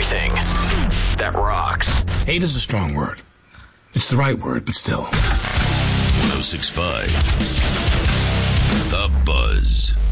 everything that rocks. Hate is a strong word. It's the right word, but still. 106.5 The Buzz.